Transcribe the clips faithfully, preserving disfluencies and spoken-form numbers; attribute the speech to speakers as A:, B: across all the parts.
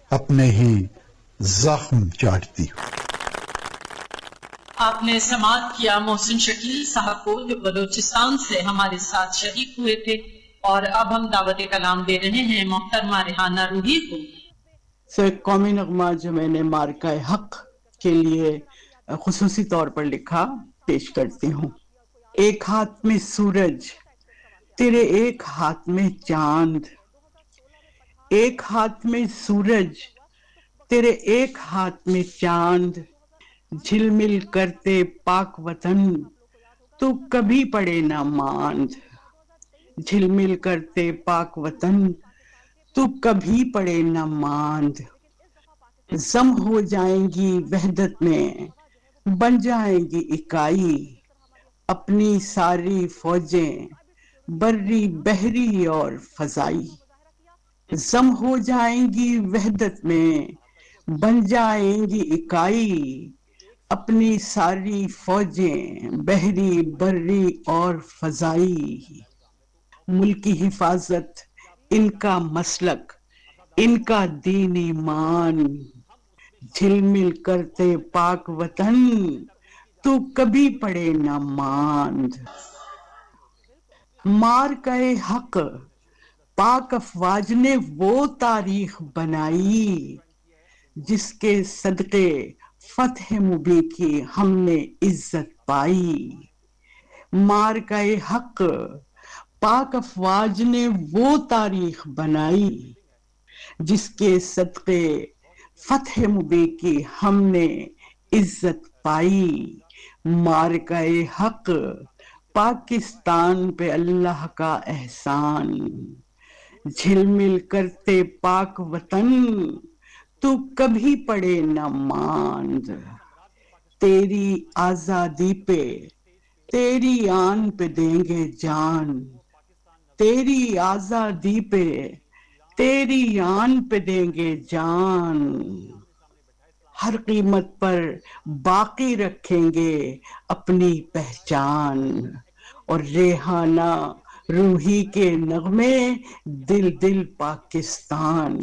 A: اپنے ہی زخم چاٹتی ہوں۔
B: آپ نے سماعت کیا محسن شکیل صاحب کو، جو بلوچستان سے ہمارے ساتھ شریک ہوئے تھے، اور اب ہم دعوت کلام دے رہے ہیں محترمہ ریحانہ روحی کو۔
C: سو ایک قومی نغمہ جو میں نے مارکہ حق کے لیے خصوصی طور پر لکھا پیش کرتی ہوں۔ ایک ہاتھ میں سورج تیرے ایک ہاتھ میں چاند، ایک ہاتھ میں سورج تیرے ایک ہاتھ میں چاند، جھل مل کرتے پاک وطن تو کبھی پڑے نہ ماند، جھل مل کرتے پاک وطن تو کبھی پڑے نہ ماند، ضم ہو جائیں گی وحدت میں بن جائیں گی اکائی، اپنی ساری فوجیں بری بحری اور فضائی، ضم ہو جائیں گی وحدت میں بن جائیں گی اکائی، اپنی ساری فوجیں بحری بری اور فضائی، ملک کی حفاظت ان کا مسلک ان کا دین ایمان، جھل مل کرتے پاک وطن تو کبھی پڑے نہ ماند، مارکہ حق پاک افواج نے وہ تاریخ بنائی جس کے صدقے فتح مبین کی ہم نے عزت پائی، مارکہ حق پاک افواج نے وہ تاریخ بنائی جس کے صدقے فتح مبین کی ہم نے عزت پائی، مارکہ حق پاکستان پہ اللہ کا احسان، جھل مل کرتے پاک وطن تو کبھی پڑے نہ ماند، تیری آزادی پہ تیری آن پہ دیں گے جان، تیری آزادی پہ تیری آن پہ دیں گے جان، ہر قیمت پر باقی رکھیں گے اپنی پہچان، اور ریحانہ روحی کے نغمے دل دل پاکستان،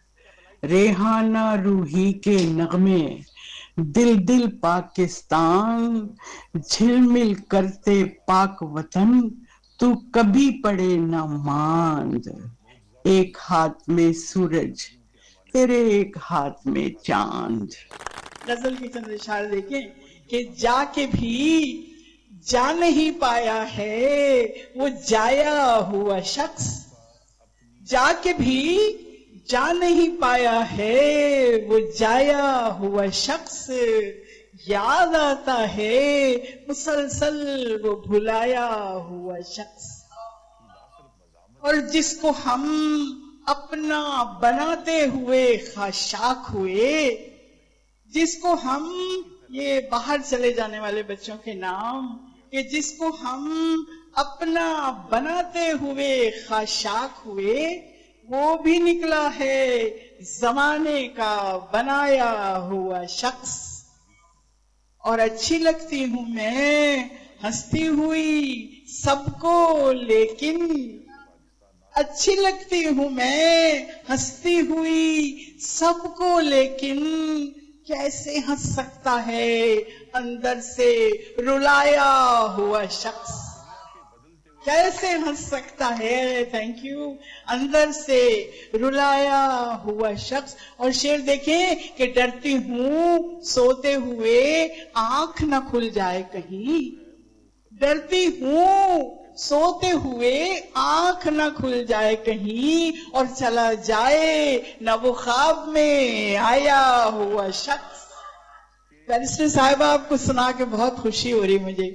C: ریحانہ روحی کے نغمے دل دل پاکستان، جھل مل کرتے پاک وطن تو کبھی پڑے نہ ماند، ایک ہاتھ میں سورج تیرے ایک ہاتھ میں چاند۔
D: غزل کے چند اشعار دیکھیں کہ جا کے بھی جا نہیں پایا ہے وہ جایا ہوا شخص، جا کے بھی جا نہیں پایا ہے وہ جایا ہوا شخص، یاد آتا ہے مسلسل وہ بھلایا ہوا شخص، اور جس کو ہم اپنا بناتے ہوئے خاشاک ہوئے، جس کو ہم، یہ باہر چلے جانے والے بچوں کے نام، کہ جس کو ہم اپنا بناتے ہوئے خاشاک ہوئے، وہ بھی نکلا ہے زمانے کا بنایا ہوا شخص، اور اچھی لگتی ہوں میں ہنستی ہوئی سب کو لیکن، اچھی لگتی ہوں میں ہنستی ہوئی سب کو لیکن، کیسے ہنس سکتا ہے اندر سے رلایا ہوا شخص، کیسے ہنس سکتا ہے، تھینک یو، اندر سے رلایا ہوا شخص۔ اور شعر دیکھیں کہ ڈرتی ہوں سوتے ہوئے آنکھ نہ کھل جائے کہیں، ڈرتی ہوں سوتے ہوئے آنکھ نہ کھل جائے کہیں، اور چلا جائے نہ وہ خواب میں آیا ہوا شخص۔ بیرسٹر صاحبہ آپ کو سنا کے بہت خوشی ہو رہی مجھے،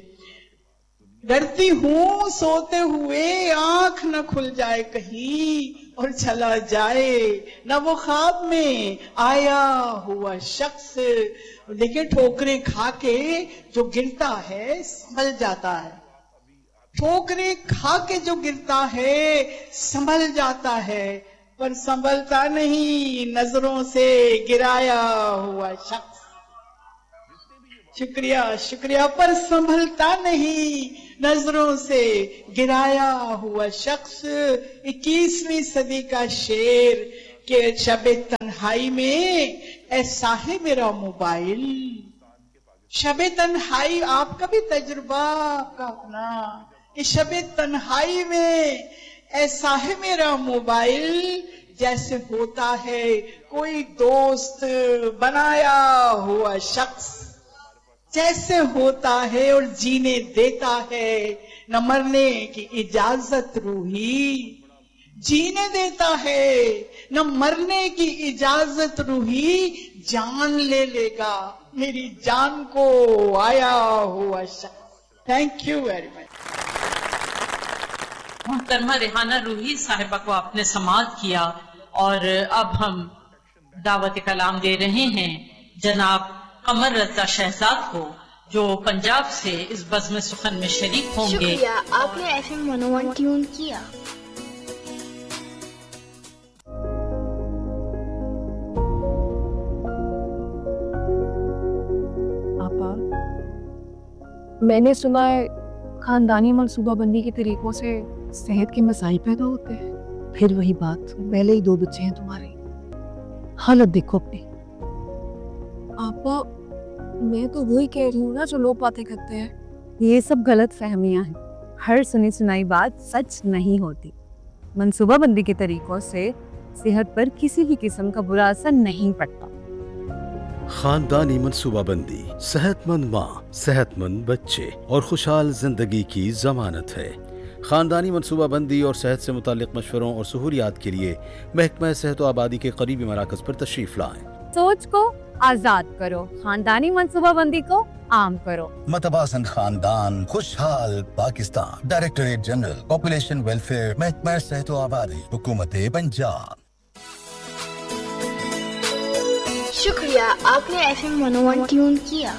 D: ڈرتی ہوں سوتے ہوئے آنکھ نہ کھل جائے کہیں، اور چلا جائے نہ وہ خواب میں آیا ہوا شخص۔ دیکھیں ٹھوکریں کھا کے جو گرتا ہے سنبھل جاتا ہے، ٹھوکریں کھا کے جو گرتا ہے سنبھل جاتا ہے، پر سنبھلتا نہیں نظروں سے گرایا ہوا شخص۔ شکریہ شکریہ، پر سنبھلتا نہیں نظروں سے گرایا ہوا شخص۔ اکیسویں صدی کا شعر کہ شب تنہا तन्हाई में ऐसा है मेरा मोबाइल। शबे तन्हाई आपका भी तजुर्बा आपका अपना कि शबे तन्हाई में ऐसा है मेरा मोबाइल, जैसे होता है कोई दोस्त बनाया हुआ शख्स, जैसे होता है और जीने देता है, न मरने की इजाजत रूही, जीने देता है न मरने की इजाजत रूही, जान ले लेगा मेरी जान को आया हुआ शख्स। Thank you very much.
B: मोहतरमा रेहाना रूही साहिबा को आपने समाअत किया और अब हम दावत कलाम दे रहे हैं जनाब कमर रजा शहजाद को, जो पंजाब से इस बज़्म सुखन में शरीक होंगे।
E: शुक्रिया, आपने एफएम वन ओ वन ट्यून किया।
F: आपा, मैंने सुना है खानदानी मनसूबाबंदी के तरीकों से सेहत के मसाइल पैदा होते हैं। फिर वही बात, पहले ही दो बच्चे हैं तुम्हारे, हालत देखो अपनी।
G: आपा, मैं तो वही कह रही हूँ ना जो लोग बातें करते हैं।
H: ये सब गलत फहमियाँ हैं, हर सुनी सुनाई बात सच नहीं होती। मनसूबाबंदी के तरीकों से सेहत पर किसी भी किस्म का बुरा असर नहीं पड़ता।
I: खानदानी मनसूबाबंदी सेहतमंद माँ, सेहतमंद बच्चे और खुशहाल जिंदगी की जमानत है। खानदानी मनसूबाबंदी और सेहत से मुतालिक मशवरों और सहूलियात के लिए महकमा सेहत व आबादी के करीबी मराकज पर तशरीफ लाएं।
H: सोच को आजाद करो, खानदानी मनसूबाबंदी को आम करो।
J: मतवासन खानदान, खुशहाल Pakistan, directorate general population welfare, महकमा सेहत व आबादी, हुकूमत पंजाब।
E: शुक्रिया, आपने एफएम वन ओ वन ट्यून किया।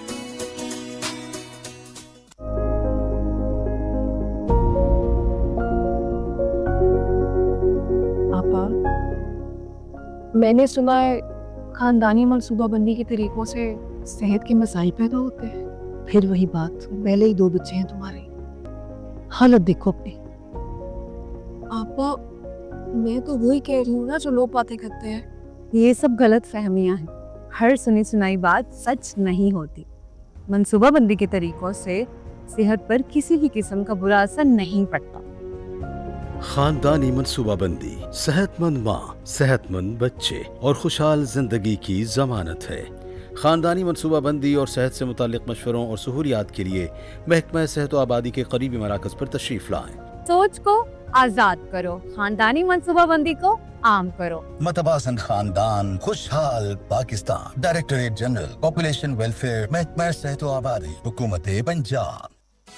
F: आपा, मैंने सुना है खानदानी मनसूबाबंदी के तरीकों से सेहत के मसाइल पैदा होते हैं। फिर वही बात, पहले ही दो बच्चे हैं तुम्हारे, हालत देखो अपनी।
G: आपा, मैं तो वही कह रही हूँ ना जो लोग बातें करते हैं।
H: ये सब गलत फहमियाँ हैं, हर सुनी सुनाई बात सच नहीं होती। मनसूबाबंदी के तरीकों से सेहत पर किसी भी किस्म का बुरा असर नहीं पड़ता।
I: खानदानी मनसूबाबंदी सेहतमंद माँ, सेहतमंद बच्चे और खुशहाल जिंदगी की जमानत है। खानदानी मनसूबाबंदी और सेहत से मुतालिक मशवरों और सहूलियात के लिए महकमा सेहत व आबादी के करीबी मराकज पर तशरीफ लाएं।
H: सोच को आजाद करो, खानदानी मनसूबाबंदी को आम करो।
J: मतवासन खानदान, खुशहाल Pakistan, directorate general population welfare, महकमा सेहत व आबादी, हुकूमत पंजाब।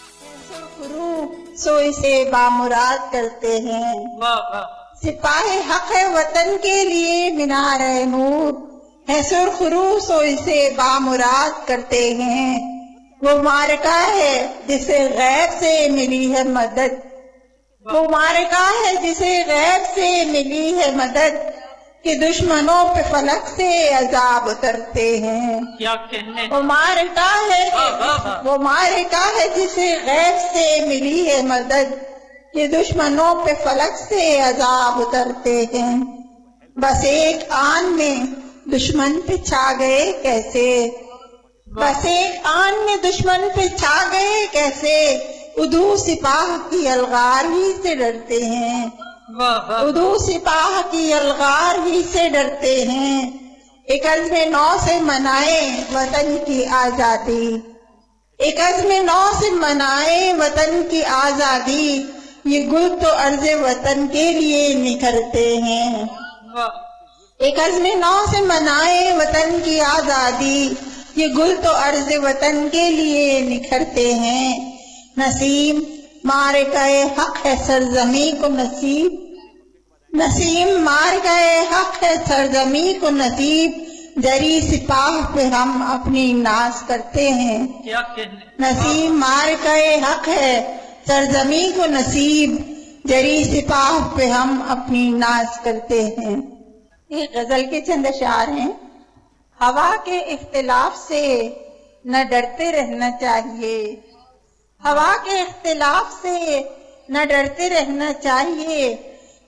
K: सो इसे बामुराद करते हैं।
B: वाह वाह।
K: सिपाही हक है वतन के लिए मीनार नूर है, सुरखरू सो इसे बामुराद करते हैं। वो मारका है जिसे गैब से मिली है मदद, वो मारका है जिसे गैब से मिली है मदद, कि दुश्मनों पे फलक से अजाब उतरते हैं।
B: क्या कहने।
K: वो मारका है, वो मारका है जिसे गैब से मिली है मदद, कि दुश्मनों पे फलक से अजाब उतरते हैं। बस एक आन में दुश्मन पे छा गए कैसे, बस एक आन में दुश्मन पे छा गए कैसे, उदू सिपाह की अलगार ही से डरते हैं। उदू सिपाह की अलगार ही से डरते हैं। एक अज़्म नौ से मनाए वतन की आजादी, एक अज़्म नौ से मनाए वतन की आजादी, ये गुल तो अर्ज़े वतन के लिए निखरते हैं। एक अज़्म नौ से मनाए वतन की आजादी, ये गुल तो अर्ज़े वतन के लिए निखरते हैं। नसीम मार गए हक है सरजमी को नसीब, नसीम मार गए हक है सरजमी को नसीब, जरी सिपाह पे हम अपनी नाज करते हैं।
B: क्या कहने।
K: नसीम मार गए हक है सरजमी को नसीब, जरी सिपाह पे हम अपनी नाज करते हैं। ये गजल के चंद अशार हैं। हवा के इख्तिलाफ से न डरते रहना चाहिए, हवा के इख्तिलाफ से न डरते रहना चाहिए,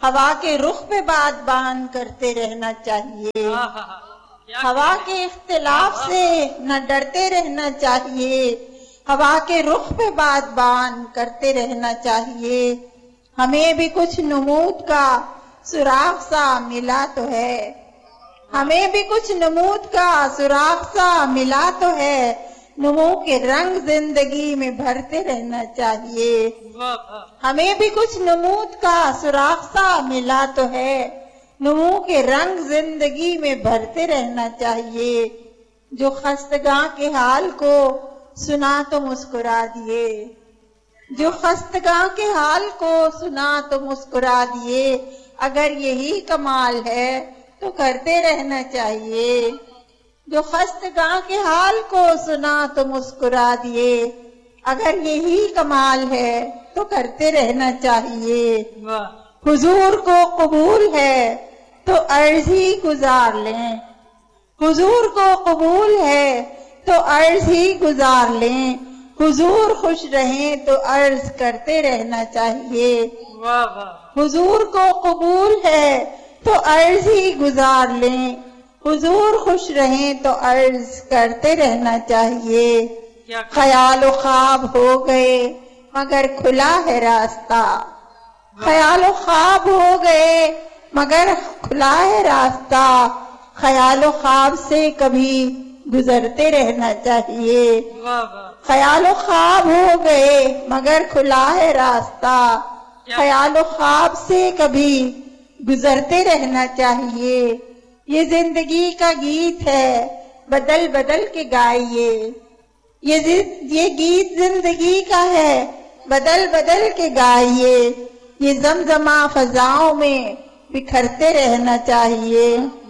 K: ہوا کے رخ پہ بات بان کرتے رہنا چاہیے، ہوا کے اختلاف سے نہ ڈرتے رہنا چاہیے، ہوا کے رخ پہ بات بان کرتے رہنا چاہیے۔ ہمیں بھی کچھ نمود کا سراغ سا ملا تو ہے، ہمیں بھی کچھ نمود کا سراغ سا ملا تو ہے، نمو کے رنگ زندگی میں بھرتے رہنا چاہیے۔ ہمیں بھی کچھ نمود کا سراغ سا ملا تو ہے، نمو کے رنگ زندگی میں بھرتے رہنا چاہیے۔ جو خستگاں کے حال کو سنا تو مسکرا دیے، جو خستگاں کے حال کو سنا تو مسکرا دیے، اگر یہی کمال ہے تو کرتے رہنا چاہیے۔ جو خستگاں کے حال کو سنا تو مسکرا دیے، اگر یہی کمال ہے تو کرتے رہنا چاہیے۔ حضور کو قبول ہے تو عرض ہی گزار لیں، حضور کو قبول ہے تو عرض ہی گزار لیں، حضور خوش رہیں تو عرض کرتے رہنا چاہیے۔ حضور کو قبول ہے تو عرض ہی گزار لیں، حضور خوش رہیں تو عرض کرتے رہنا چاہیے۔ خیال و خواب ہو گئے مگر کھلا ہے راستہ، خیال و خواب ہو گئے مگر کھلا ہے راستہ، خیال و خواب سے کبھی گزرتے رہنا چاہیے۔ خیال و خواب ہو گئے مگر کھلا ہے راستہ، خیال و خواب سے کبھی گزرتے رہنا چاہیے۔ یہ زندگی کا گیت ہے بدل بدل کے گائیے، یہ یہ گیت زندگی کا ہے بدل بدل کے گائیے، یہ زمزمہ فضاؤں میں بکھرتے رہنا چاہیے۔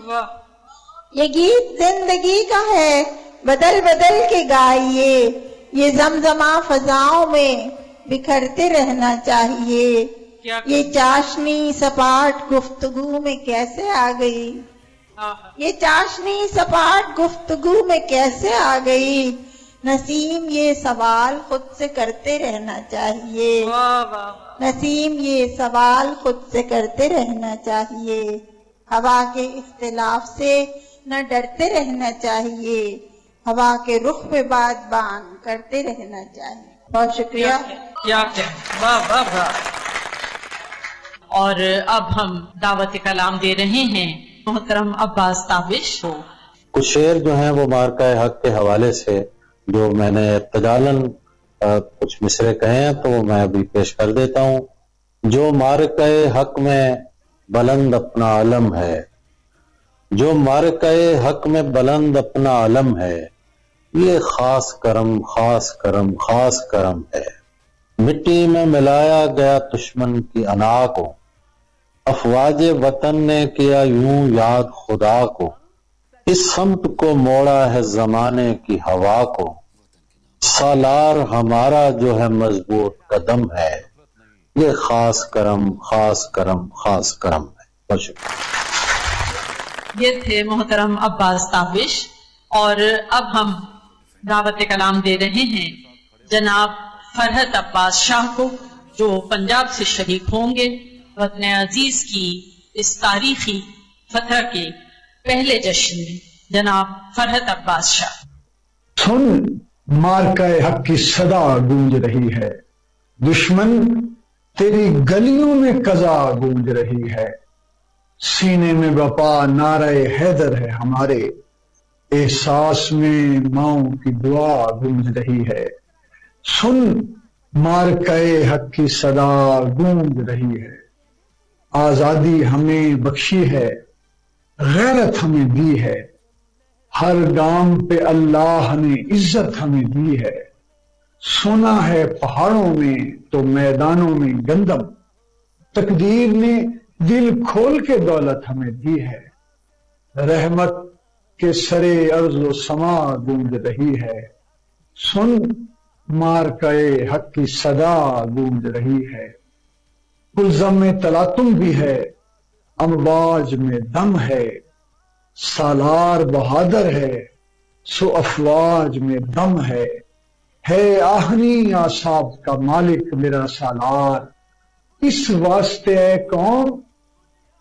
K: یہ گیت زندگی کا ہے بدل بدل کے گائیے، یہ زمزمہ فضاؤں میں بکھرتے رہنا چاہیے۔ یہ چاشنی سپاٹ گفتگو میں کیسے آ گئی، یہ چاشنی سپاٹ گفتگو میں کیسے آ گئی، نسیم یہ سوال خود سے کرتے رہنا چاہیے، نسیم یہ سوال خود سے کرتے رہنا چاہیے۔ ہوا کے اختلاف سے نہ ڈرتے رہنا چاہیے، ہوا کے رخ پہ بات بان کرتے رہنا چاہیے۔ بہت شکریہ۔
B: کیا واہ واہ واہ۔ اور اب ہم دعوت کلام دے رہے ہیں محترم عباس تابش کو۔
A: کچھ شعر جو ہیں وہ مارکہ حق کے حوالے سے جو میں نے ابتدالاً کچھ مصرے کہے ہیں تو وہ میں ابھی پیش کر دیتا ہوں۔ جو مارکہ حق میں بلند اپنا علم ہے، جو مارکہ حق میں بلند اپنا علم ہے، یہ خاص کرم خاص کرم خاص کرم ہے۔ مٹی میں ملایا گیا دشمن کی انا کو، افواج وطن نے کیا یوں یاد خدا کو، اس سمت کو موڑا ہے زمانے کی ہوا کو، سالار ہمارا جو ہے مضبوط قدم ہے، یہ خاص کرم خاص کرم خاص کرم ہے۔ بہت شکریہ۔
B: یہ تھے محترم عباس تابش۔ اور اب ہم دعوت کلام دے رہے ہیں جناب فرحت عباس شاہ کو، جو پنجاب سے شریک ہوں گے وطن عزیز کی اس تاریخی فتح کے پہلے جشن میں۔ جناب فرحت عباس شاہ۔
A: سن مارکہ حق کی صدا گونج رہی ہے، دشمن تیری گلیوں میں قضا گونج رہی ہے، سینے میں وفا نعرہ حیدر ہے ہمارے، احساس میں ماؤں کی دعا گونج رہی ہے۔ سن مارکہ حق کی صدا گونج رہی ہے، آزادی ہمیں بخشی ہے، غیرت ہمیں دی ہے، ہر گام پہ اللہ نے عزت ہمیں دی ہے، سونا ہے پہاڑوں میں تو میدانوں میں گندم، تقدیر نے دل کھول کے دولت ہمیں دی ہے، رحمت کے سرے ارض و سما گونج رہی ہے، سن مارکہ حق کی صدا گونج رہی ہے، کلزم میں تلاتم بھی ہے، امواج میں دم ہے، سالار بہادر ہے سو افواج میں دم ہے، ہے آہنی آساب کا مالک میرا سالار، اس واسطے اے قوم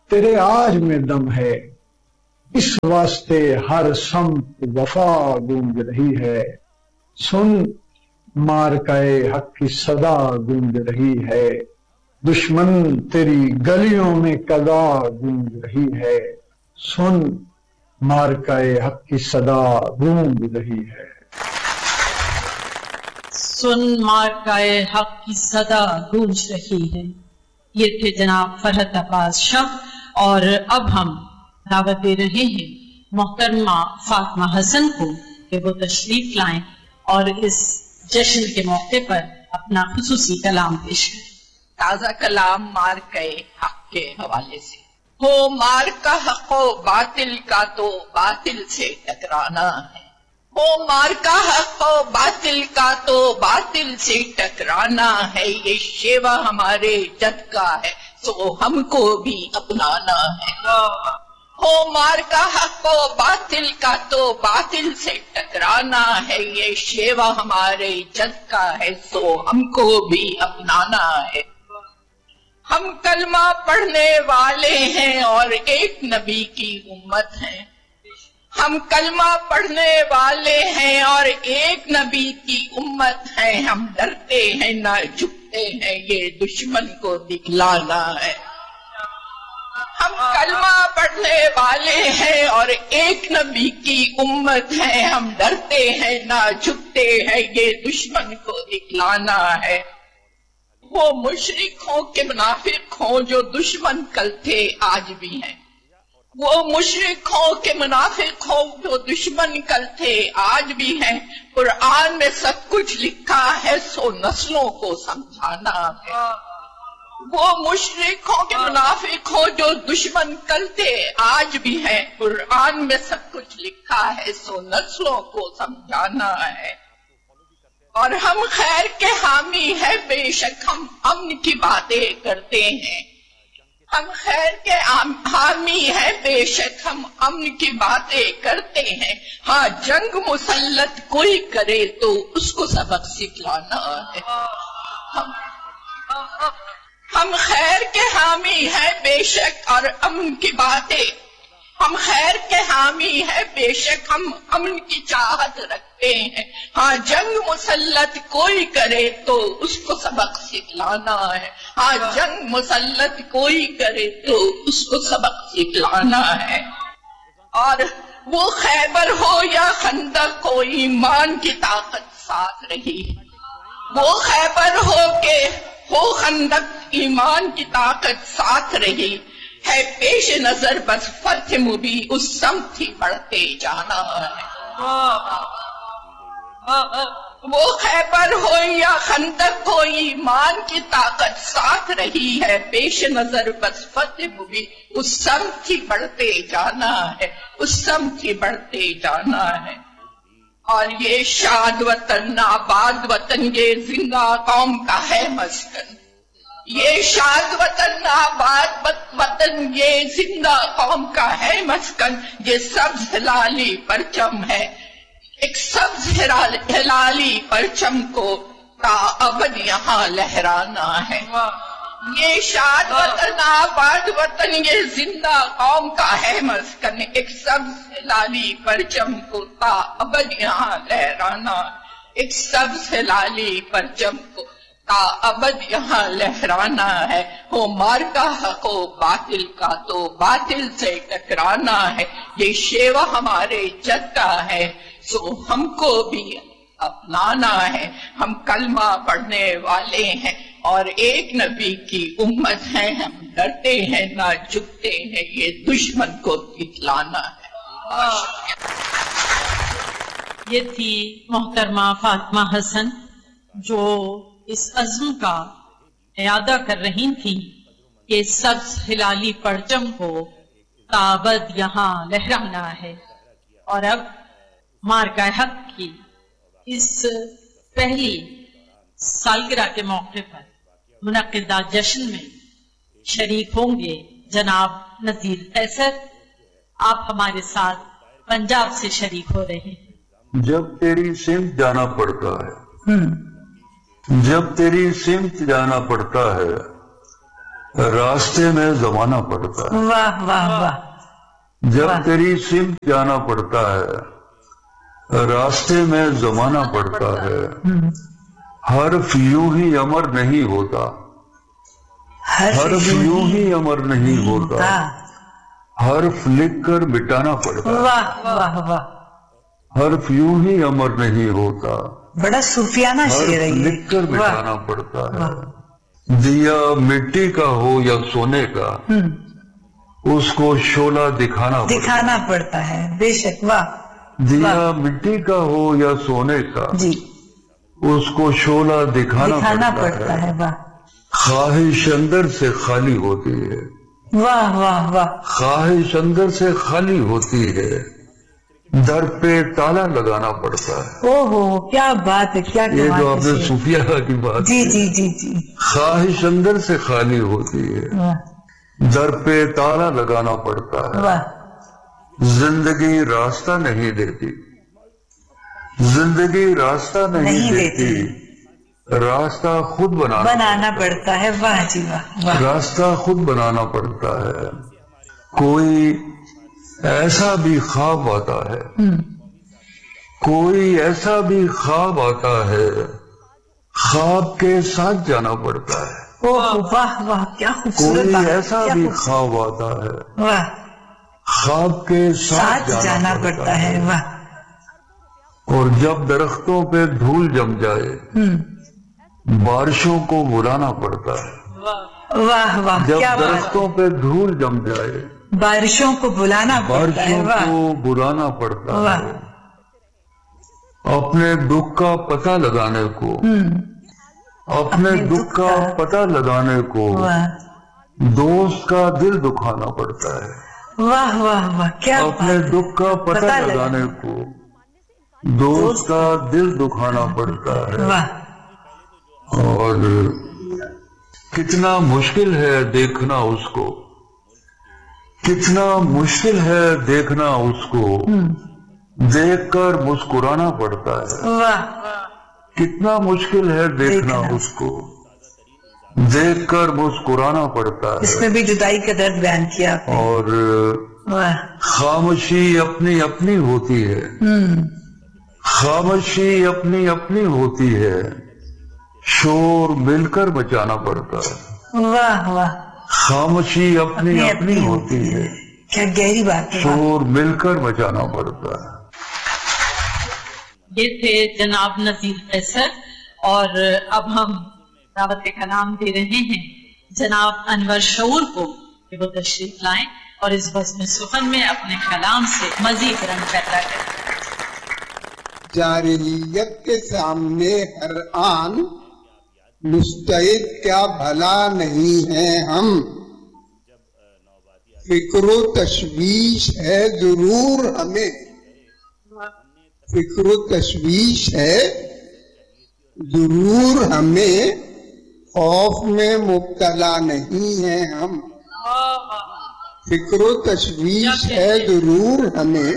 A: تیرے آج میں دم ہے، اس واسطے ہر سمت وفا گونج رہی ہے، سن مارکائے حق کی صدا گونج رہی ہے، دشمن تیری گلیوں میں قضا گونج رہی ہے، سن مارکائے حق کی صدا گونج رہی ہے۔
B: سن مارکائے حق کی صدا گونج رہی ہے۔ یہ تھے جناب فرحت عباس شاہ، اور اب ہم دعوت دے رہے ہیں محترمہ فاطمہ حسن کو کہ وہ تشریف لائیں اور اس جشن کے موقع پر اپنا خصوصی کلام پیش کریں۔
L: تازہ کلام مارکائے حق کے حوالے سے۔ ہو مارکا حق و باطل کا تو باطل سے ٹکرانا ہے، ہو مارکا حق و باطل کا تو باطل سے ٹکرانا ہے، یہ شیوا ہمارے جد کا ہے سو ہم کو بھی اپنانا ہے۔ ہو مارکا حق و باطل کا تو باطل سے ٹکرانا ہے، یہ شیوا ہمارے جد کا ہے سو ہم کو بھی اپنانا ہے۔ ہم کلمہ پڑھنے والے ہیں اور ایک نبی کی امت ہیں، ہم کلمہ پڑھنے والے ہیں اور ایک نبی کی امت ہیں، ہم ڈرتے ہیں نہ جھکتے ہیں، یہ دشمن کو دکھلانا ہے۔ ہم کلمہ پڑھنے والے ہیں اور ایک نبی کی امت ہیں، ہم ڈرتے ہیں نہ جھکتے ہیں، یہ دشمن کو دکھلانا ہے۔ وہ مشرک ہوں کہ منافق ہوں جو دشمن کل تھے آج بھی ہیں، وہ مشرک ہوں کہ منافق ہوں جو دشمن کل تھے آج بھی ہیں، قرآن میں سب کچھ لکھا ہے سو نسلوں کو سمجھانا ہے۔ وہ مشرک ہوں کہ منافق ہوں جو دشمن کل تھے آج بھی ہیں، قرآن میں سب کچھ لکھا ہے سو نسلوں کو سمجھانا ہے۔ اور ہم خیر کے حامی ہیں، بے شک ہم امن کی باتیں کرتے ہیں، ہم خیر کے حامی ہیں، بے شک ہم امن کی باتیں کرتے ہیں، ہاں جنگ مسلط کوئی کرے تو اس کو سبق سکھلانا ہے۔ ہم ہم خیر کے حامی ہیں بے شک اور امن کی باتیں، ہم خیر کے حامی ہیں بے شک ہم امن کی چاہت رکھتے ہیں، ہاں جنگ مسلط کوئی کرے تو اس کو سبق سکھلانا ہے، ہاں جنگ مسلط کوئی کرے تو اس کو سبق سکھلانا ہے۔ اور وہ خیبر ہو یا خندق ہو، ایمان کی طاقت ساتھ رہی، وہ خیبر ہو کہ ہو خندق، ایمان کی طاقت ساتھ رہی ہے، پیش نظر بس فتح مبی اس سمت ہی بڑھتے جانا ہے۔ وہ خیبر ہو یا خندق ہو، ایمان کی طاقت ساتھ رہی ہے، پیش نظر بس فتح مبی اس سمت ہی بڑھتے جانا ہے، اس سمت ہی بڑھتے جانا ہے۔ اور یہ شاد وطن آباد وطن یہ زندہ قوم کا ہے مسکن، یہ شاد وطن آباد وطن یہ زندہ قوم کا ہے مسکن، یہ سبز ہلالی پرچم ہے، ایک سبز ہلالی پرچم کو تا ابد یہاں لہرانا ہے۔ یہ شاد وطن آباد وطن یہ زندہ قوم کا ہے مسکن، ایک سبز ہلالی پرچم کو تا ابد یہاں لہرانا، ایک سبز ہلالی پرچم کو تا ابد یہاں لہرانا ہے۔ ہو مارکا حق و باطل کا تو باطل سے ٹکرانا ہے، یہ شیوا ہمارے جد کا ہے سو ہم کو بھی اپنانا ہے۔ ہم کلمہ پڑھنے والے ہیں اور ایک نبی کی امت ہے، ہم ڈرتے ہیں نہ جھکتے ہیں، یہ دشمن کو دکھلانا ہے۔
B: یہ تھی محترمہ فاطمہ حسن جو اس عزم کا اعادہ کر رہی تھی کہ سبز ہلالی پرچم کو تابد یہاں لہرانا ہے۔ اور اب مارکہ حق کی اس پہلی سالگرہ کے موقع پر منعقدہ جشن میں شریک ہوں گے جناب نذیر قیصر، آپ ہمارے ساتھ پنجاب سے شریک ہو رہے ہیں۔
M: جب تیری سمت جانا پڑتا ہے، جب تیری سمت جانا پڑتا ہے، راستے میں زمانہ پڑتا ہے.
L: واہ واہ واہ.
M: جب تیری سمت جانا پڑتا ہے راستے میں زمانہ پڑتا ہے. حرف یوں ہی امر نہیں ہوتا, حرف یوں ہی امر نہیں ہوتا, حرف لکھ کر مٹانا پڑتا ہے.
L: واہ واہ واہ.
M: حرف یوں ہی امر نہیں ہوتا,
L: بڑا صوفیانہ شعر ہے,
M: حرف لکھ کر مٹانا پڑتا ہے. دیا مٹی کا ہو یا سونے کا اس کو شعلہ دکھانا
L: دکھانا پڑتا ہے. بے شک. واہ.
M: دیا مٹی کا ہو یا سونے کا
L: جی
M: اس کو شعلہ دکھانا,
L: دکھانا پڑتا ہے. واہ.
M: خواہش اندر سے خالی ہوتی ہے.
L: واہ واہ واہ.
M: خواہش اندر سے خالی ہوتی ہے, در پہ تالا لگانا پڑتا ہے.
L: او ہو کیا بات ہے, کیا
M: یہ جو آپ نے صوفیہ کی بات
L: جی جی جی جی.
M: خواہش اندر سے خالی ہوتی ہے, در پہ تالا لگانا پڑتا ہے.
L: واہ.
M: زندگی راستہ نہیں دیتی, زندگی راستہ نہیں دیتی, راستہ خود بنانا
L: بنانا پڑتا ہے. واہ جی واہ.
M: راستہ خود بنانا پڑتا ہے. کوئی ایسا بھی خواب آتا ہے, کوئی ایسا بھی خواب آتا ہے, خواب کے ساتھ جانا پڑتا ہے.
L: واہ واہ کیا خوبصورت.
M: کوئی ایسا بھی خواب آتا ہے,
L: واہ,
M: خواب کے ساتھ
L: جانا پڑتا ہے. واہ.
M: اور جب درختوں پہ دھول جم جائے بارشوں کو بلانا پڑتا ہے.
L: واہ واہ.
M: جب درختوں پہ دھول جم جائے
L: بارشوں کو بلانا پڑتا ہے.
M: بارشوں کو بلانا پڑتا ہے. اپنے دکھ کا پتہ لگانے کو اپنے دکھ کا پتہ لگانے کو دوست کا دل دکھانا پڑتا ہے.
L: واہ واہ واہ کیا.
M: اپنے دکھ کا پتہ لگانے کو دوست کا دل دکھانا پڑتا ہے. اور کتنا مشکل ہے دیکھنا اس کو, کتنا مشکل ہے دیکھنا اس کو, دیکھ کر مسکرانا پڑتا ہے. کتنا مشکل ہے دیکھنا اس کو, دیکھ کر مسکرانا پڑتا ہے.
L: اس میں بھی جدائی کا درد بیان کیا.
M: اور خاموشی اپنی اپنی ہوتی ہے, خاموشی اپنی اپنی ہوتی ہے, شور مل کر بچانا پڑتا ہے.
L: واہ واہ.
M: خاموشی اپنی اپنی ہوتی ہے,
L: کیا گہری بات ہے.
M: شور مل کر بچانا پڑتا ہے.
B: یہ تھے جناب نذیر قیصر, اور اب ہم دعوت کلام دے رہے ہیں جناب انور شعور کو کہ وہ تشریف لائیں اور اس بزم سخن میں اپنے کلام سے مزید رنگ پیدا کریں.
N: جاہلیت کے سامنے ہر آن مستعد کیا بھلا نہیں ہے ہم, فکر و تشویش ہے ضرور ہمیں, فکر و تشویش ہے ضرور ہمیں, خوف میں مبتلا نہیں ہے ہم. فکر و تشویش ہے ضرور ہمیں,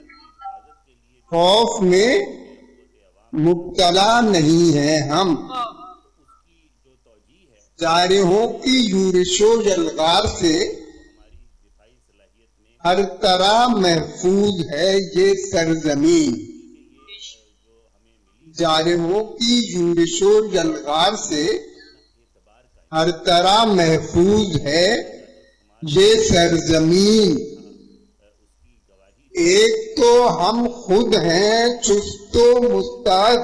N: خوف میں مبتلا نہیں ہے ہم. جارحوں کی یورش و یلغار سے ہر طرح محفوظ ہے یہ سرزمین. جارحوں کی یورش و یلغار سے ہر طرح محفوظ ہے یہ سرزمین. ایک تو ہم خود ہیں چست و مستعد,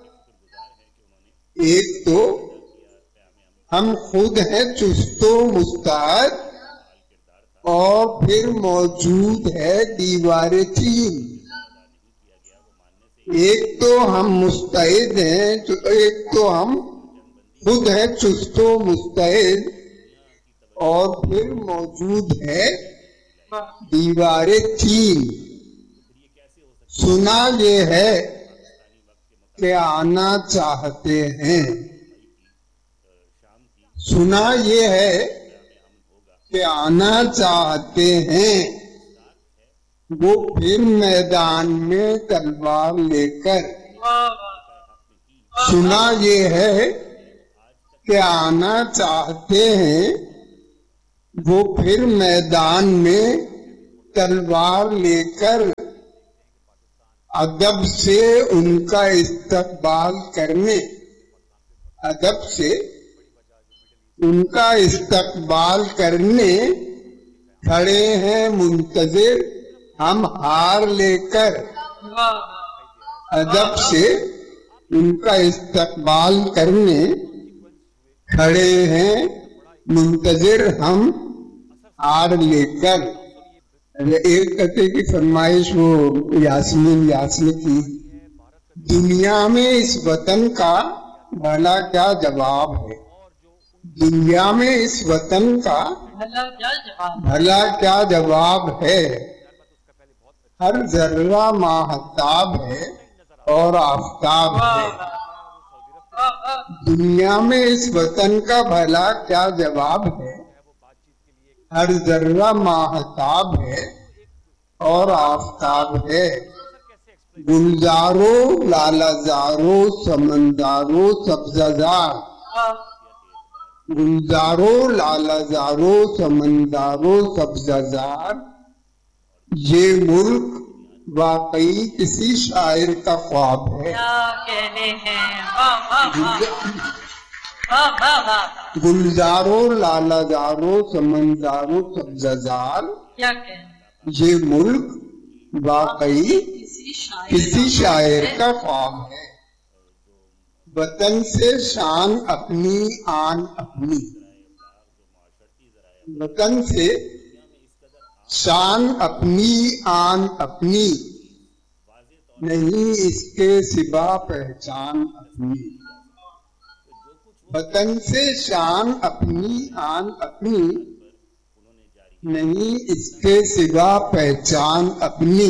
N: ایک تو ہم خود ہیں چست و مستعد, اور پھر موجود ہے دیوار چین. ایک تو ہم مستعد ہیں, ایک تو ہم خود ہیں چست و مستعد, اور پھر موجود ہے دیوار چین. سنا یہ ہے کہ آنا چاہتے ہیں, سنا یہ ہے کہ آنا چاہتے ہیں, وہ پھر میدان میں تلوار لے کر. سنا یہ ہے کہ آنا چاہتے ہیں, وہ پھر میدان میں تلوار لے کر ادب سے ان کا استقبال کرنے ادب سے ان کا استقبال کرنے کھڑے ہیں منتظر ہم ہار لے کر ادب سے ان کا استقبال کرنے کھڑے ہیں منتظر ہم ہار لے کر. ایک قطعے کی فرمائش وہ یاسمین یاسمی کی. دنیا میں اس وطن کا بھلا کیا جواب ہے, دنیا میں اس وطن کا بھلا کیا جواب ہے, ہر ذرہ ماہتاب ہے اور آفتاب ہے. دنیا میں اس وطن کا بھلا کیا جواب ہے, ہر ذرہ ماہتاب ہے اور آفتاب ہے. گلزارو لالازارو سمندارو سبززار گلزارو لالازارو سمندارو سبززار یہ ملک واقعی کسی شاعر کا خواب ہے. گلزارو لالازارو سمندارو سبززار یہ ملک واقعی کسی شاعر کا خواب ہے. وطن سے شان اپنی آن اپنی, وطن سے شان اپنی آن اپنی, نہیں اس کے سوا پہچان اپنی. وطن سے شان اپنی آن اپنی, نہیں اس کے سوا پہچان اپنی.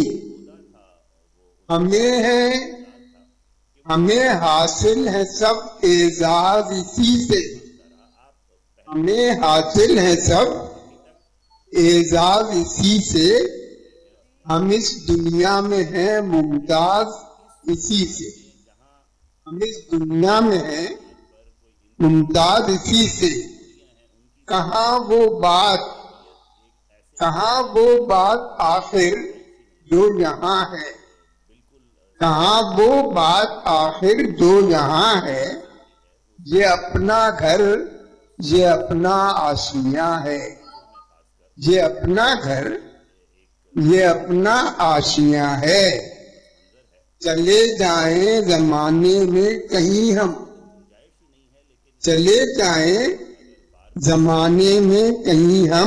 N: ہمیں ہے ہمیں حاصل ہے سب اعزاز اسی سے, ہمیں حاصل ہے سب اعزاز اسی سے, ہم اس دنیا میں ہیں ممتاز اسی سے. ہم اس دنیا میں ہیں ممتاز اسی سے. کہاں وہ بات کہاں وہ بات آخر جو یہاں ہے, کہاں وہ بات آخر جو یہاں ہے. یہ اپنا گھر یہ اپنا آشیاں ہے, یہ اپنا گھر یہ اپنا آشیاں ہے. چلے جائیں زمانے میں کہیں ہم, چلے جائیں زمانے میں کہیں ہم,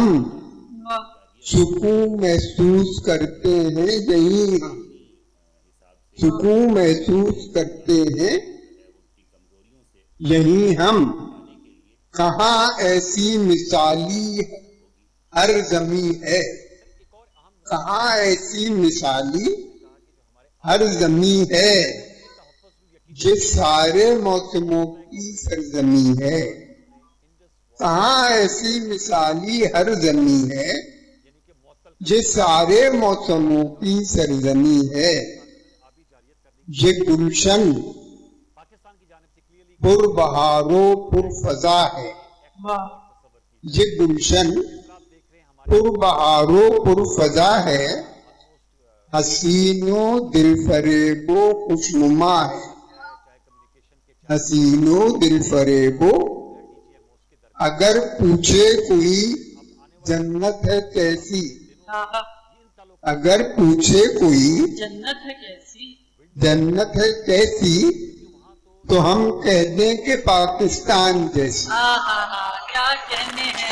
N: سکون محسوس کرتے ہیں یہیں ہم, سکون محسوس کرتے ہیں یہیں ہم. کہاں ایسی مثالی ہر زمین ہے, کہاں ایسی مثالی ہر زمین ہے, جس سارے موسموں کی سرزمین ہے. کہاں ایسی مثالی ہر زمین ہے, جس سارے موسموں کی سرزمین ہے. یہ گلشن پر بہارو پر فضا ہے, یہ گلشن پر بہارو پر فضا ہے. حسینوں دل فریبو خوشنما ہے, حسینوں دل فریبو. اگر پوچھے کوئی جنت ہے کیسی, اگر پوچھے کوئی
B: جنت ہے کیسی
N: جنت ہے کیسی, تو ہم کہہ دیں کہ پاکستان جیسی.
B: کیا کہنے ہیں.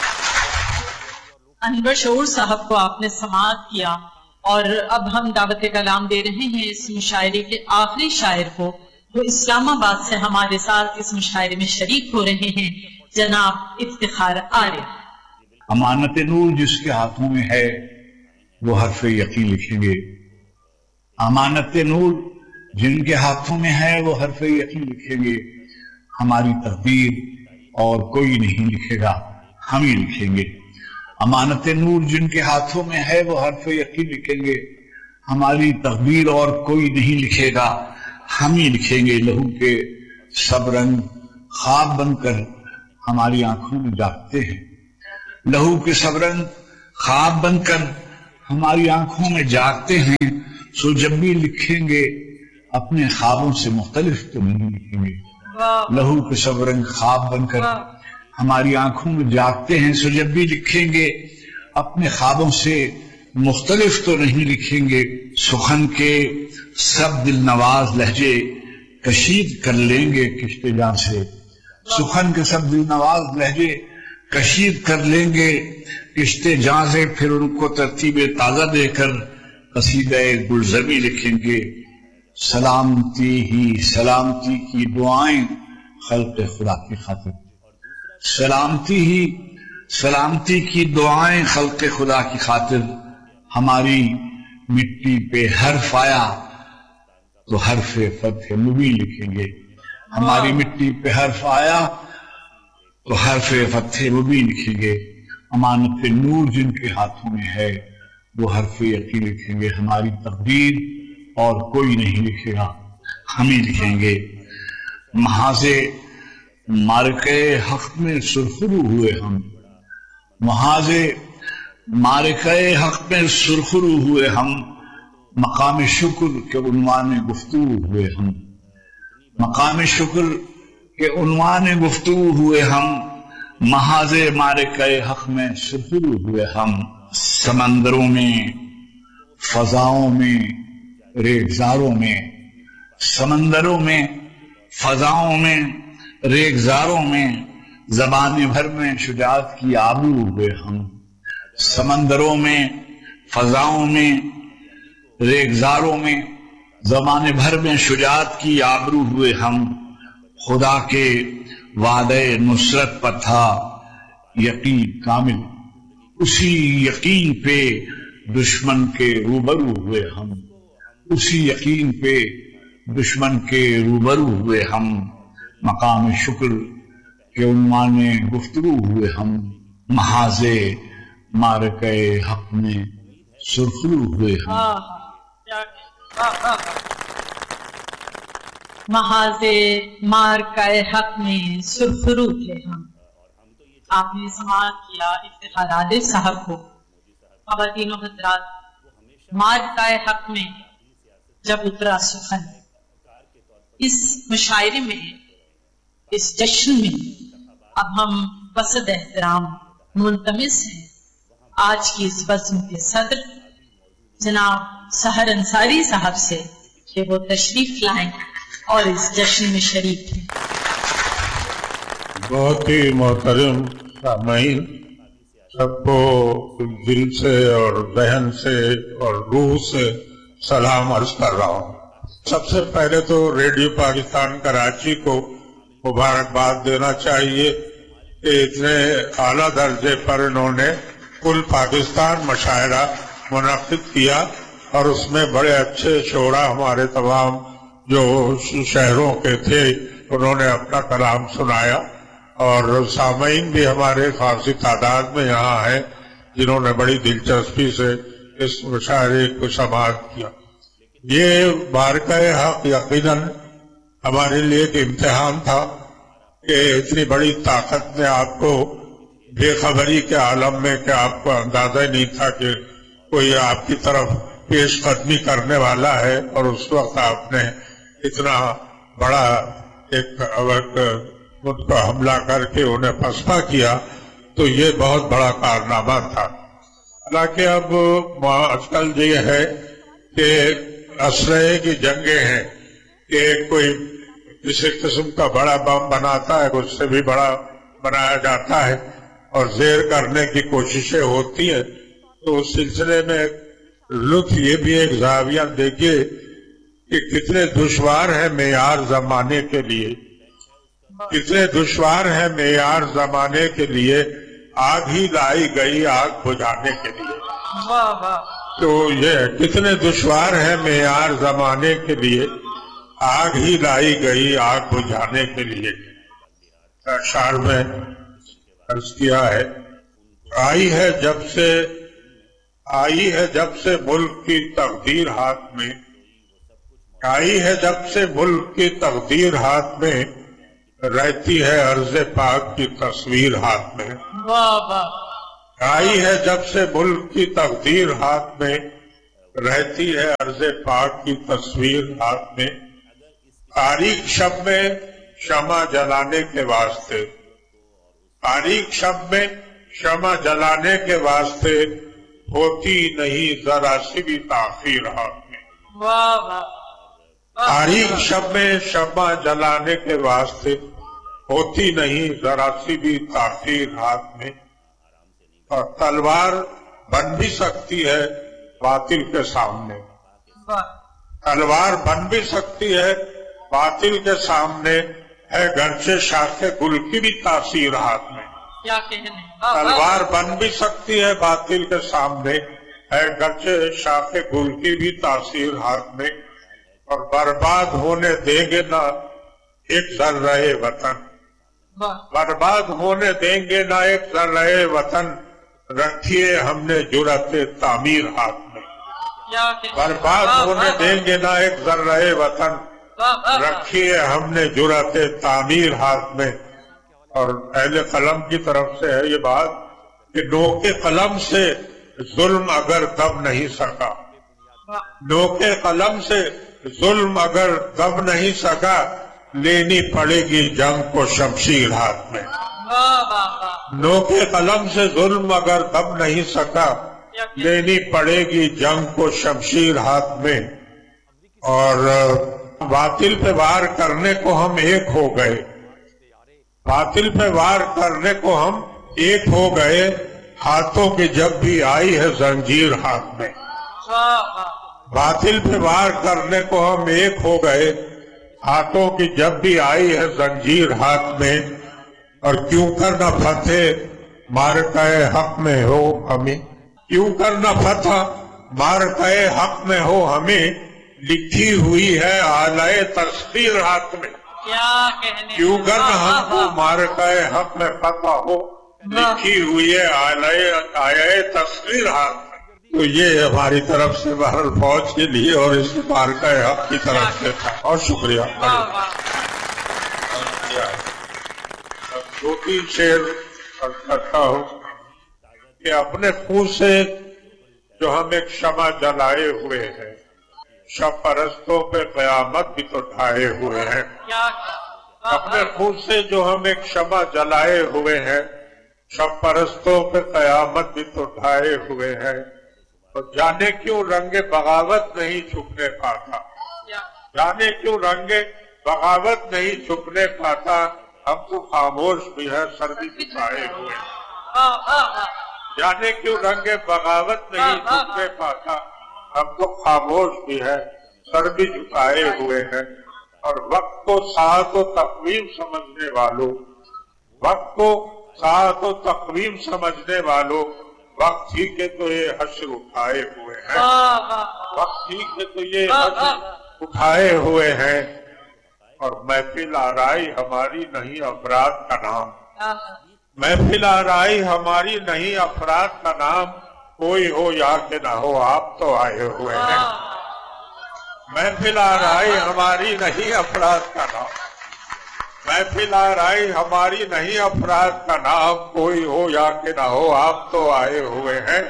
B: انور شعور صاحب کو آپ نے سماعت کیا, اور اب ہم دعوت کلام دے رہے ہیں اس مشاعرے کے آخری شاعر کو, جو اسلام آباد سے ہمارے ساتھ اس مشاعرے میں شریک ہو رہے ہیں, جناب افتخار عارف.
O: امانت نور جس کے ہاتھوں میں ہے وہ حرف یقین لکھیں گے, امانت نور جن کے ہاتھوں میں ہے وہ حرف یقین لکھیں گے. ہماری تقدیر اور کوئی نہیں لکھے گا, ہم ہی لکھیں گے. امانت نور جن کے ہاتھوں میں ہے وہ حرف یقین لکھیں گے. ہماری تقدیر اور کوئی نہیں لکھے گا, ہم ہی لکھیں گے. لہو کے سب رنگ خواب بن کر ہماری آنکھوں میں جاگتے ہیں, लहू के सब रंग ख्वाब बनकर हमारी आंखों में जागते हैं, सो जब भी लिखेंगे अपने ख्वाबों से मुख्तलिफ तो नहीं लिखेंगे। लहू के सब रंग ख्वाब बनकर हमारी आंखों में जागते हैं, सो जब भी लिखेंगे अपने ख्वाबों से मुख्तलिफ तो नहीं लिखेंगे। सुखन के सब दिल नवाज लहजे कशीद कर लेंगे किश्ते जान से, सुखन के सब दिल नवाज लहजे कशीद कर लेंगे किश्ते जान से। फिर उनको तरतीब ताजा देकर कसीदे गुलज़मी लिखेंगे। सलामती ही सलामती की दुआएं खल्क़ खुदा की खातिर, सलामती ही सलामती की दुआएं खल्क़ खुदा की खातिर। हमारी मिट्टी पे हर्फ आया तो हर्फ़े फ़त्ह मुबीन लिखेंगे, हमारी मिट्टी पे हर्फ आया तो हर्फ़े फ़त्ह मुबीन लिखेंगे। अमानत नूर जिनके हाथों में है वो हर्फ़े यकीन लिखेंगे। हमारी तकदीर और कोई नहीं लिखेगा, हम ही लिखेंगे। महाज़े मारके हक में सुरखरू हुए हम, महाज़े मारके हक में सुरखरू हुए हम। मकाम शुक्र के उन्वान गुफ्तगू हुए हम, मकाम शुक्र के उन्वान गुफ्तगू हुए हम। महाज़े मारके हक में सुरखरू हुए हम। समंदरों में फजाओं में रेगजारों में, समंदरों में फजाओं में रेगजारों में ज़बाने भर में शुजाअत की आबरू हुए हम। समंदरों में फजाओं में रेगजारों में ज़बाने भर में शुजाअत की आबरू हुए हम। खुदा के वादे नुसरत पर था यकीन कामिल, उसी यकीन पे दुश्मन के रूबरू हुए हम, उसी यकीन पे दुश्मन के रूबरू हुए हम। मकाम शुक्र के उन्वान गुफ्तगू हुए हम। महाज़े मारके हक में सुरखरू हुए हम।
B: महाज़े मारके हक में सुरखरू थे हम। आपने समाअत किया इफ्तिखार आदिल साहब को। ख़वातीन व हज़रात, मारके हक में जब उतरा सुखन, इस मुशायरे में, इस जश्न में अब हम बसद एहतराम मुल्तमिस हैं आज की इस बज़्म के सदर जनाब सहर अंसारी साहब से कि वो तशरीफ लाएं और इस जश्न में शरीक हैं।
P: बहुत ही मोहतरम सामईन, सबको दिल से और बहन से और रूह से सलाम अर्ज कर रहा हूँ। सबसे पहले तो रेडियो पाकिस्तान कराची को मुबारकबाद देना चाहिए कि इतने आला दर्जे पर इन्होंने कुल पाकिस्तान मुशायरा मुनक्किद किया और उसमें बड़े अच्छे शोरा हमारे तमाम जो शहरों के थे उन्होंने अपना कलाम सुनाया और सामईन भी हमारे खासी तादाद में यहाँ हैं जिन्होंने बड़ी दिलचस्पी से इस मुशायरे को समाअत किया। ये मारके हक यकीनन हमारे लिए एक इम्तिहान था कि इतनी बड़ी ताकत में आपको बेखबरी के आलम में कि आपको अंदाजा ही नहीं था कि कोई आपकी तरफ पेश कदमी करने वाला है और उस वक्त आपने इतना बड़ा एक उन पर हमला करके उन्हें फसफा किया, तो ये बहुत बड़ा कारनामा था। हालांकि अब आजकल ये है कि असलहे की जंगें हैं कि कोई किसी किस्म का बड़ा बम बनाता है, उससे भी बड़ा बनाया जाता है और जेर करने की कोशिशें होती हैं। तो उस सिलसिले में लुत्फ ये भी एक जाविया देखिए कि कितने दुश्वार है मेयार जमाने के लिए, कितने दुश्वार है मेयार जमाने के लिए, आग ही लाई गई आग बुझाने के लिए।
B: वाह वाह।
P: तो ये कितने दुश्वार है मेयार जमाने के लिए, आग ही लाई गई आग बुझाने के लिए। शार में अर्ज किया है, आई है जब से आई है जब से मुल्क की तकदीर हाथ में, आई है जब से मुल्क की तकदीर हाथ में, रहती है अर्ज़े पाक की तस्वीर हाथ में।
B: वाह वाह।
P: آئی ہے جب سے ملک کی تقدیر ہاتھ میں، رہتی ہے عرض پاک کی تصویر ہاتھ میں، تاریک شب میں شمع جلانے کے واسطے، تاریک شب میں شمع جلانے کے واسطے ہوتی نہیں ذرا سی بھی تاخیر ہاتھ میں، تاریک شب میں شمع جلانے کے واسطے ہوتی نہیں ذرا سی بھی تاخیر ہاتھ میں، اور تلوار بن بھی سکتی ہے باطل کے سامنے، تلوار بن بھی سکتی ہے باطل کے سامنے، ہے گرچہ شاخ گل کی بھی تاثیر ہاتھ میں، تلوار بن بھی سکتی ہے باطل کے سامنے، ہے گرچہ شاخ گل کی بھی تاثیر ہاتھ میں، اور برباد ہونے دیں گے نہ ایک ذرہ وطن، برباد ہونے دیں گے نہ ایک ذرہ وطن، رکھیے ہم نے جرأت تعمیر ہاتھ میں، برباد ہونے دیں گے نہ ایک ذرہ وطن، رکھیے ہم نے جرأت تعمیر ہاتھ میں۔ اور اہل قلم کی طرف سے ہے یہ بات کہ نوک قلم سے ظلم اگر دب نہیں سکا، نوک قلم سے ظلم اگر دب نہیں سکا، لینی پڑے گی جنگ کو شمشیر ہاتھ میں، نوک قلم سے ظلم اگر دب نہیں سکا، لینی پڑے گی جنگ کو شمشیر ہاتھ میں۔ اور باطل پہ وار کرنے کو ہم ایک ہو گئے، باطل پہ وار کرنے کو ہم ایک ہو گئے، ہاتھوں کی جب بھی آئی ہے زنجیر ہاتھ میں، باطل پہ وار کرنے کو ہم ایک ہو گئے، ہاتھوں کی جب بھی آئی ہے زنجیر ہاتھ میں۔ اور کیوں کرنا فتح مارکہ حق میں ہو ہمیں، کیوں کرنا فتح مارکہ حق میں ہو ہمیں، لکھی ہوئی ہے آلائے تسخیر ہاتھ میں، کیوں کرنا ہم کو مارکہ حق میں فتح ہو، لکھی ہوئی ہے آلائے آلائے تسخیر ہاتھ میں۔ تو یہ ہماری طرف سے بہرحال فوج کے لیے اور اس مارکہ حق کی طرف سے تھا، اور شکریہ۔ دو تین شعر کرتا ہوں کہ اپنے خون سے جو ہم ایک شمع جلائے ہوئے ہیں، شب پرستوں پہ قیامت بھی تو ڈھائے ہوئے ہیں، اپنے خون سے جو ہم ایک شمع جلائے ہوئے ہیں، شب پرستوں پہ قیامت بھی تو ڈھائے ہوئے ہیں، اور جانے کیوں رنگ بغاوت نہیں چھپنے پاتا، جانے کیوں رنگ بغاوت نہیں چھپنے پاتا، ہم تو خاموش بھی ہے سر بھی جھکائے ہوئے ہیں، جانے کیوں رنگ بغاوت نہیں چھپنے پاتا، ہم تو خاموش بھی ہے سر بھی جھکائے ہوئے ہیں۔ اور وقت کو ساعت و تقویم سمجھنے والوں، وقت کو ساعت و تقویم سمجھنے والوں، وقت ہی کے تو یہ حشر اٹھائے ہوئے ہیں، وقت ہی کے تو یہ حشر اٹھائے ہوئے ہیں۔ اور محفل آرائی ہماری نہیں افراد کا نام، محفل آرائی ہماری نہیں افراد کا نام، کوئی ہو یا کہ نہ ہو آپ تو آئے ہوئے ہیں، محفل آرائی ہماری نہیں افراد کا نام، محفل آرائی ہماری نہیں افراد کا نام، کوئی ہو یا کہ نہ ہو آپ تو آئے ہوئے ہیں۔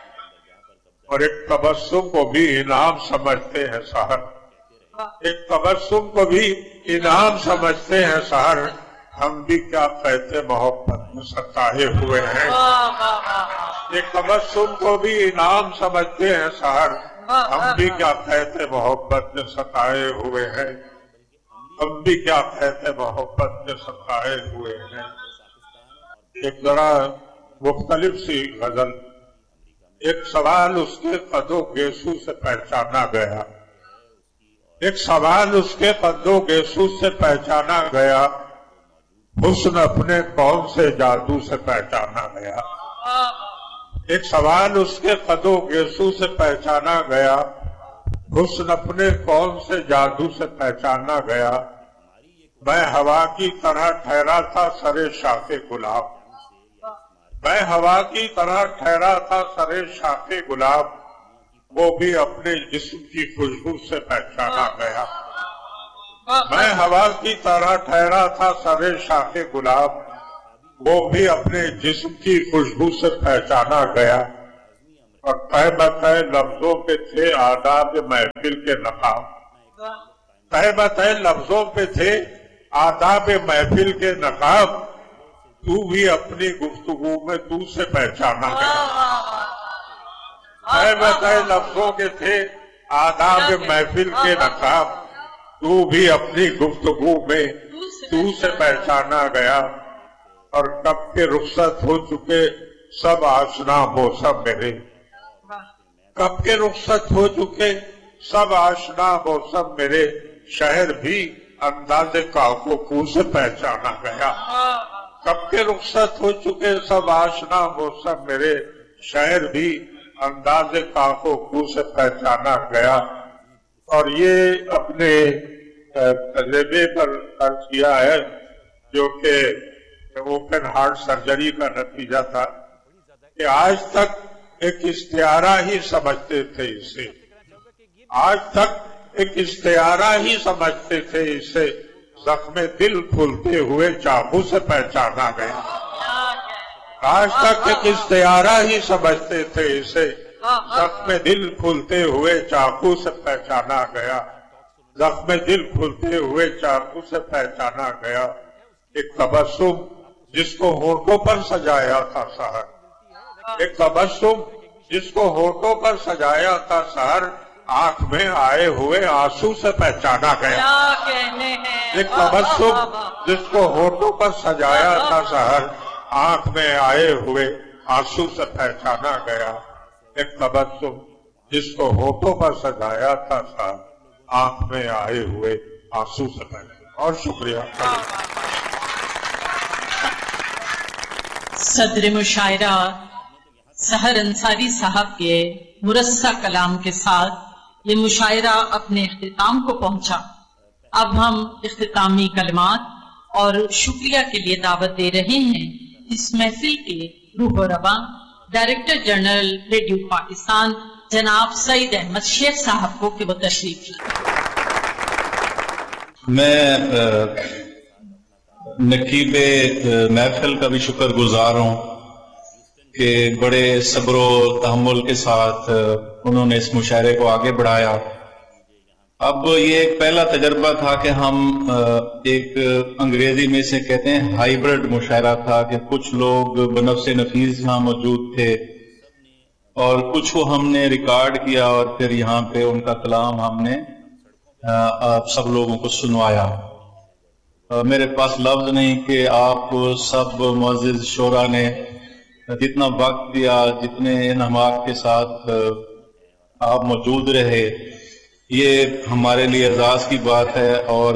P: اور ایک تبسم کو بھی انعام سمجھتے ہیں سحر، ایک تبسم کو بھی انعام سمجھتے ہیں سحر، ہم بھی کیا کہتے محبت میں ستائے ہوئے ہیں، ایک تبسم کو بھی انعام سمجھتے ہیں سحر، ہم بھی کیا کہتے محبت میں ستائے ہوئے ہیں، ہم بھی کیا کہتے محبت میں ستائے ہوئے ہیں۔ ایک ذرا مختلف سی غزل، ایک سوال اس کے قد و گیسو سے پہچانا گیا، ایک سوال اس کے قد و گیسو سے پہچانا گیا، حسن اپنے کون سے جادو سے پہچانا گیا، ایک سوال اس کے قد و گیسو سے پہچانا گیا، حسن اپنے کون سے جادو سے پہچانا گیا، میں ہوا کی طرح ٹھہرا تھا سرے شاخ گلاب، میں ہوا کی طرح ٹھہرا تھا سرے شاخ گلاب، وہ بھی اپنے جسم کی خوشبو سے پہچانا گیا، میں ہوا کی طرح ٹھہرا تھا سرے شاخ گلاب، وہ بھی اپنے جسم کی خوشبو سے پہچانا گیا اور طے بطے لفظوں پہ تھے آداب محفل کے نقاب. طے بطے لفظوں پہ تھے آداب محفل کے نقاب. تو بھی اپنی گفتگو میں تو سے پہچانا گیا. طے بطے لفظوں کے تھے آداب محفل کے نقاب. تو بھی اپنی گفتگو میں تو سے پہچانا گیا. اور کب کے رخصت ہو چکے سب آشنا موسم میرے. کب کے رخصت ہو چکے سب آشنا موسم میرے. شہر بھی انداز کاکو کو سے پہچانا گیا. کب کے رخصت ہو چکے سب آشنا موسم میرے. شہر بھی انداز کاکو کو سے پہچانا گیا. اور یہ اپنے تجربے پر عرض کیا ہے جو کہ اوپن ہارٹ سرجری کا نتیجہ تھا کہ آج تک ایک استعارہ ہی سمجھتے تھے اسے. آج تک ایک استعارہ ہی سمجھتے تھے اسے. زخم دل کھلتے ہوئے چاقو سے پہچانا گیا. آج تک ایک استعارہ ہی سمجھتے تھے اسے. زخم دل کھلتے ہوئے چاقو سے پہچانا گیا. زخم دل کھلتے ہوئے چاقو سے پہچانا گیا. ایک تبسم جس کو ہونٹوں پر سجایا تھا سحر. ایک تبسم جس کو ہونٹوں پر سجایا تھا سحر. آنکھ میں آئے ہوئے آنسو سے پہچانا گیا. ایک تبسم جس کو ہونٹوں پر سجایا تھا سحر. آنکھ میں آئے ہوئے آنسو سے پہچانا گیا. ایک تبسم جس کو ہونٹوں پر سجایا تھا سحر. آنکھ میں آئے ہوئے آنسو سے پہچانا. اور شکریہ.
B: صدر مشاعرہ سحر انصاری صاحب کے مرصع کلام کے ساتھ یہ مشاعرہ اپنے اختتام کو پہنچا. اب ہم اختتامی کلمات اور شکریہ کے لیے دعوت دے رہے ہیں اس محفل کے روح و رواں ڈائریکٹر جنرل ریڈیو پاکستان جناب سعید احمد شیخ صاحب کو کہ وہ تشریف لائیں.
Q: میں نقیب محفل کا بھی شکر گزار ہوں کہ بڑے صبر و تحمل کے ساتھ انہوں نے اس مشاعرے کو آگے بڑھایا. اب یہ ایک پہلا تجربہ تھا کہ ہم ایک انگریزی میں سے کہتے ہیں ہائیبرڈ مشاعرہ تھا کہ کچھ لوگ بنفس نفیس یہاں موجود تھے اور کچھ کو ہم نے ریکارڈ کیا اور پھر یہاں پہ ان کا کلام ہم نے آپ سب لوگوں کو سنوایا. میرے پاس لفظ نہیں کہ آپ سب معزز شعراء نے جتنا وقت دیا, جتنے انعامات کے ساتھ آپ موجود رہے, یہ ہمارے لیے اعزاز کی بات ہے. اور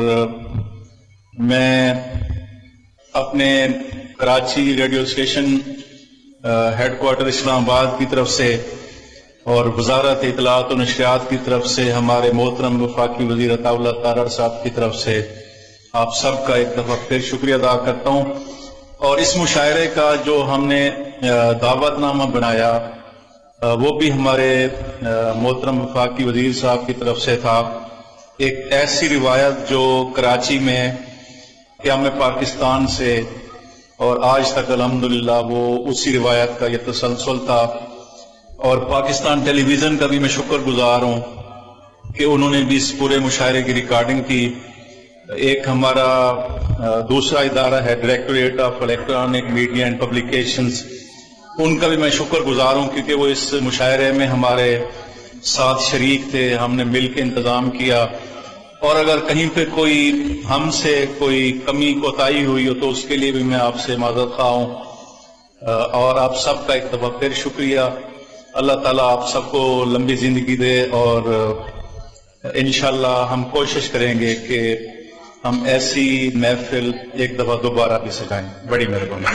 Q: میں اپنے Karachi radio station head quarter اسلام آباد کی طرف سے اور وزارت اطلاعات و نشریات کی طرف سے, ہمارے محترم وفاقی وزیر عطا اللہ تارڑ صاحب کی طرف سے آپ سب کا ایک دفعہ پھر شکریہ ادا کرتا ہوں. اور اس مشاعرے کا جو ہم نے دعوت نامہ بنایا وہ بھی ہمارے محترم وفاقی وزیر صاحب کی طرف سے تھا. ایک ایسی روایت جو کراچی میں قیام پاکستان سے اور آج تک الحمدللہ وہ اسی روایت کا یہ تسلسل تھا. اور پاکستان ٹیلی ویژن کا بھی میں شکر گزار ہوں کہ انہوں نے بھی اس پورے مشاعرے کی ریکارڈنگ کی. ایک ہمارا دوسرا ادارہ ہے directorate of electronic media and publications, ان کا بھی میں شکر گزار ہوں کیونکہ وہ اس مشاعرے میں ہمارے ساتھ شریک تھے, ہم نے مل کے انتظام کیا. اور اگر کہیں پہ کوئی ہم سے کوئی کمی کوتاہی ہوئی ہو تو اس کے لیے بھی میں آپ سے معذرت خواہ ہوں. اور آپ سب کا ایک دفعہ پھر شکریہ. اللہ تعالیٰ آپ سب کو لمبی زندگی دے اور انشاءاللہ ہم کوشش کریں گے کہ ہم ایسی محفل ایک دفعہ دوبارہ بھی سجائیں. بڑی مہربانی.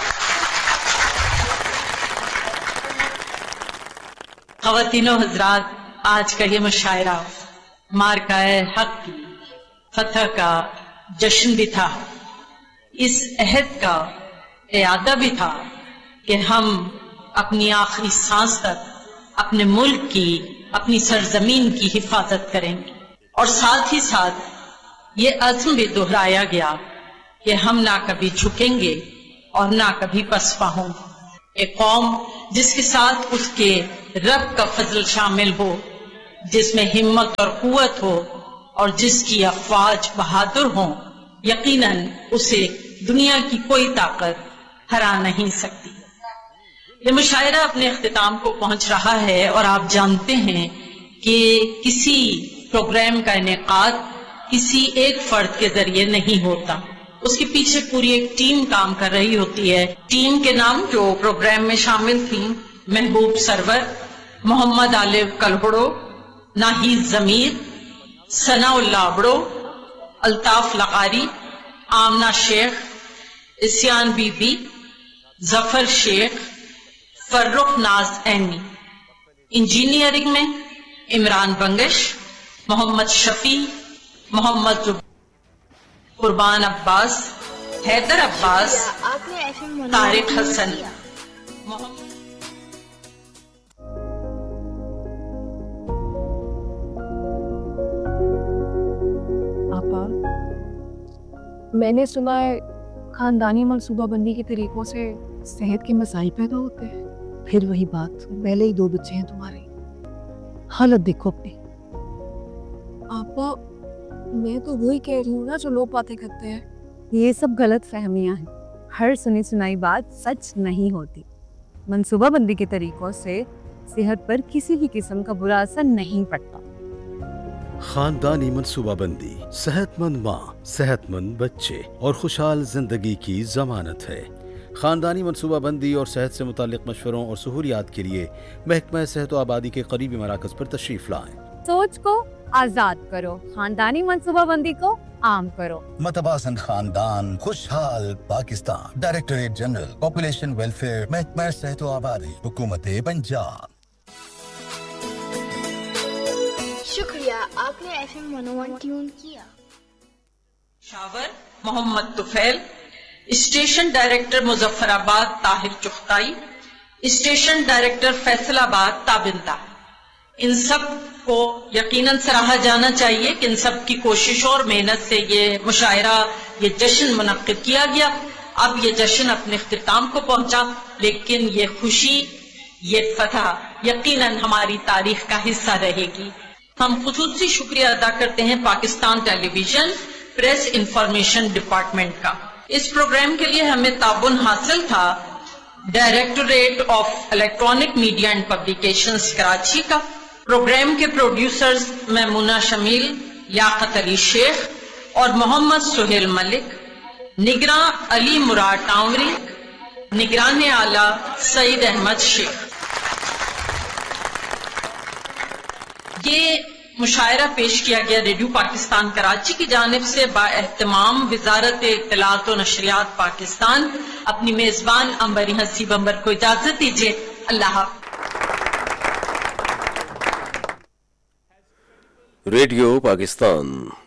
B: خواتین و حضرات, آج کا یہ مشاعرہ مارکہ حق کی فتح کا جشن بھی تھا, اس عہد کا اعادہ بھی تھا کہ ہم اپنی آخری سانس تک اپنے ملک کی, اپنی سرزمین کی حفاظت کریں گے. اور ساتھ ہی ساتھ یہ عزم بھی دہرایا گیا کہ ہم نہ کبھی جھکیں گے اور نہ کبھی پسپا ہوں. ایک قوم جس کے ساتھ اس کے رب کا فضل شامل ہو، جس میں ہمت اور قوت ہو اور جس کی افواج بہادر ہوں، یقیناً اسے دنیا کی کوئی طاقت ہرا نہیں سکتی. یہ مشاعرہ اپنے اختتام کو پہنچ رہا ہے اور آپ جانتے ہیں کہ کسی پروگرام کا انعقاد کسی ایک فرد کے ذریعے نہیں ہوتا. اس کے پیچھے پوری ایک ٹیم کام کر رہی ہوتی ہے. ٹیم کے نام جو پروگرام میں شامل تھیں: محبوب سرور، محمد عالف کلہڑو، ناہید ضمیر، ثناء اللہ ابڑو، الطاف لقاری، آمنہ شیخ، اسیان be be, Zafar Sheikh, Farrukh Naz عینی. Engineering میں عمران بنگش، محمد شفیع، محمد زب... قربان عباس، حیدر عباس، طارق حسن.
F: آپا، میں نے سنا ہے خاندانی منصوبہ بندی کے طریقوں سے صحت کے مسائل پیدا ہوتے ہیں. پھر وہی بات، پہلے ہی دو بچے ہیں تمہارے، حالت دیکھو اپنی.
G: آپا میں تو وہی کہہ رہی ہوں نا جو لوگ باتیں کرتے ہیں.
H: یہ سب غلط فہمیاں ہیں. ہر سنی سنائی بات سچ نہیں ہوتی. منصوبہ بندی کے طریقوں سے صحت پر کسی بھی قسم کا برا اثر نہیں پڑتا.
I: خاندانی منصوبہ بندی صحت مند ماں، صحت مند بچے اور خوشحال زندگی کی ضمانت ہے. خاندانی منصوبہ بندی اور صحت سے متعلق مشوروں اور سہولیات کے لیے محکمہ صحت و آبادی کے قریبی مراکز پر تشریف لائیں.
H: سوچ کو آزاد کرو، خاندانی منصوبہ بندی کو عام کرو.
J: متوازن خاندان، خوشحال Pakistan. Directorate general population welfare, محکمہ صحت و آبادی، حکومت پنجاب.
E: شکریہ، آپ نے ایف ایم ون او ون ٹیون کیا.
B: شاور محمد طفیل، اسٹیشن ڈائریکٹر مظفر آباد طاہر چغتائی، اسٹیشن ڈائریکٹر فیصل آباد تابندہ. ان سب کو یقیناً سراہا جانا چاہیے کہ ان سب کی کوششوں اور محنت سے یہ مشاعرہ، یہ جشن منعقد کیا گیا. اب یہ جشن اپنے اختتام کو پہنچا، لیکن یہ خوشی، یہ فتح یقیناً ہماری تاریخ کا حصہ رہے گی. ہم خصوصی شکریہ ادا کرتے ہیں پاکستان ٹیلی ویژن پریس انفارمیشن ڈپارٹمنٹ کا. اس پروگرام کے لیے ہمیں تعاون حاصل تھا directorate of electronic media and publications Karachi کا. پروگرام کے پروڈیوسرز میمونہ شمیل، لیاقت علی شیخ اور محمد سہیل ملک. نگراں علی مراد ٹاؤری، نگران اعلیٰ سعید احمد شیخ. یہ مشاعرہ پیش کیا گیا ریڈیو پاکستان کراچی کی جانب سے با اہتمام وزارت اطلاعات و نشریات پاکستان. اپنی میزبان امبری حسیب امبر کو اجازت دیجیے. اللہ حافظ.
R: ریڈیو پاکستان